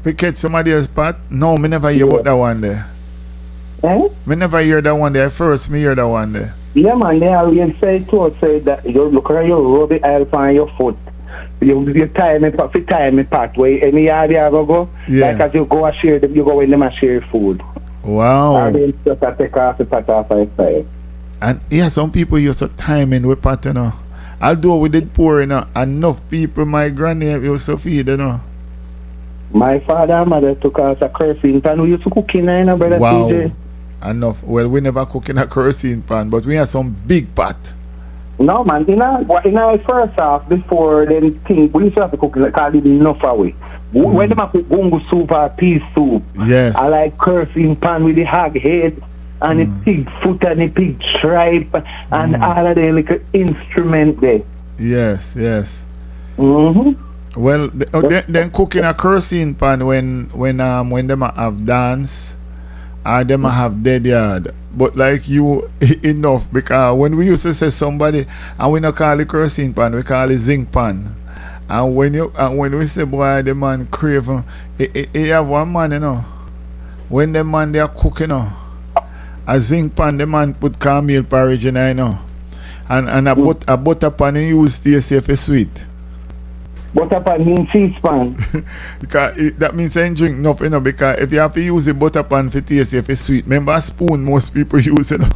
We catch somebody else pot? No, me never hear about that one there. Eh? Me never hear that one there. First, me hear that one there. Yeah, man, they always say to us, say that you look around, you rub the oil on your foot. You tie me pot where any yard you go. Yeah. Like as you go and share them, you go in them and share food. Wow. And then just take off the pot off and side. And yeah, some people use a timing with pot, you know. Although we did pour, you know, enough people, my granny used to feed, you know. My father and mother took us a kerosene pan. We used to cook in there, you know, brother Wow. TJ. Enough. Well, we never cook in a kerosene pan, but we had some big pot. No, man, in our first half, before them thing, we used to have to cook it because it didn't enough away. When them cook gungo soup or pea soup, Yes. I like kerosene pan with the hog head and the pig foot and the pig stripe and all of the little instrument there. Yes, yes. Mm-hmm. Well, then cooking a kerosene pan when them have dance or them have dead yard. But like you enough, because when we used to say somebody and we not call it kerosene pan, we call it zinc pan. And when we say boy the man crave, he have one man, you know. When the man they are cooking, you know, a zinc pan, the man put cornmeal porridge in there, you know. And a butter pan he use to say for sweet. Butter pan means cheese pan. Because that means I ain't drink enough, you know, because if you have to use the butter pan for taste if it's sweet, remember a spoon most people use, you know.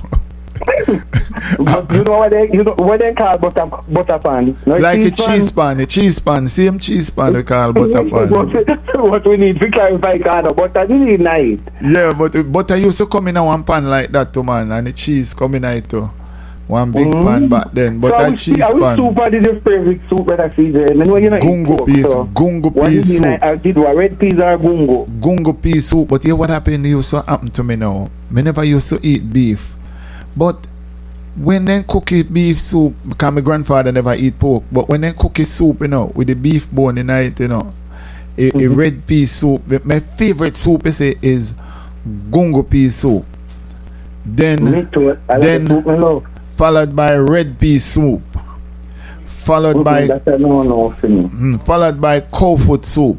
But you know what they call butter pan? No, like a cheese pan, same cheese pan we call butter pan. What we need to clarify, because butter you need night. Yeah, but the butter used to come in a one pan like that too, man, and the cheese come in it too. One big pan back then, but so a cheese pan. Which soup is your favorite soup that I see there? Gungo pea soup. I did what, red peas or gungo? Gungo pea soup, but yeah, what happened used to happen to me now. Me never used to eat beef. But when they cook it beef soup, because my grandfather never eat pork, but when they cook it soup, you know, with the beef bone in it, you know, a red pea soup. My favorite soup is gungo pea soup. Then followed by red pea soup. Followed by followed by cow foot soup.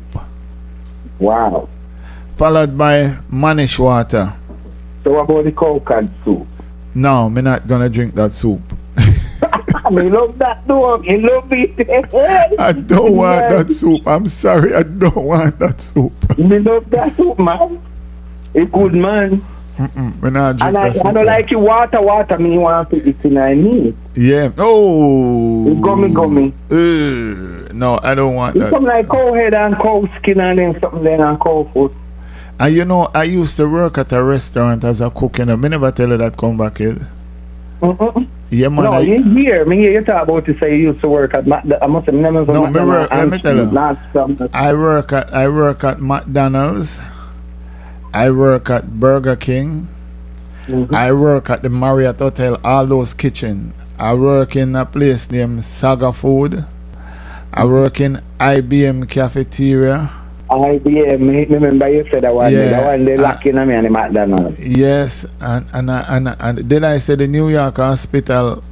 Wow. Followed by manish water. So what about the cow cod soup? No, me not gonna drink that soup. I love that too. I love it. I don't want that soup. I'm sorry, I don't want that soup. Me love that soup, man. It's good, man. Me not drink that soup. I don't like it water. Me want to eat in my meat. Yeah. Oh. It's gummy. No, I don't want it's that. Something like cow head and cow skin and then something then and cow foot. And you know, I used to work at a restaurant as a cook, you know. Me never tell you that come back here. Yeah, man. No, you hear me. You talk about to say you used to work at I must have never. No, me work. Let me tell you. I work at McDonald's. I work at Burger King. I work at the Marriott Hotel. All those kitchen. I work in a place named Saga Food. I work in IBM Cafeteria. IBM, remember you said that one. Yeah, that one they locking me and the McDonald's. Yes, and then I said the New York Hospital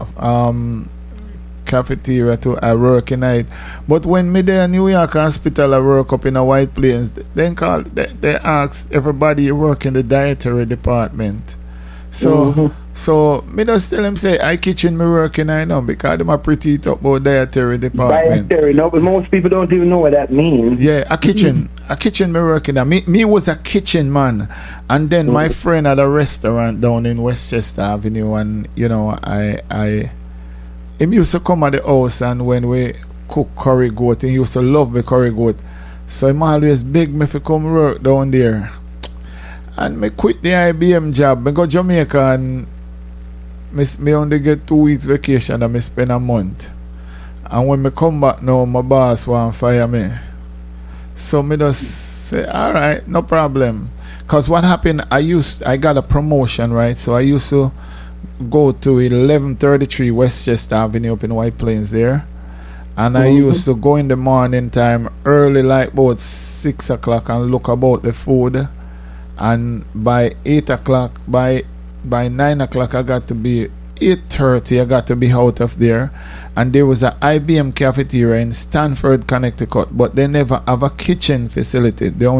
cafeteria too. I work in it. But when me there New York Hospital, I work up in a White Plains. They ask everybody you work in the dietary department. So me just tell them say I kitchen me working I know because them are pretty talk about dietary department. Dietary, no, but most people don't even know what that means. Yeah, a kitchen me working there. Me was a kitchen man, and then my friend had a restaurant down in Westchester Avenue, and you know him used to come at the house, and when we cook curry goat, he used to love the curry goat, so him always beg me to come work down there. And me quit the IBM job. Me go Jamaica and me only get 2 weeks vacation and me spend a month. And when me come back now, my boss want fire me. So me just say, alright, no problem. Cause what happened, I got a promotion, right? So I used to go to 1133 Westchester Avenue up in White Plains there. And I used to go in the morning time early, like about 6 o'clock, and look about the food. And by 8 o'clock, by 9 o'clock, I got to be 8:30. I got to be out of there. And there was a IBM cafeteria in Stanford, Connecticut, but they never have a kitchen facility. They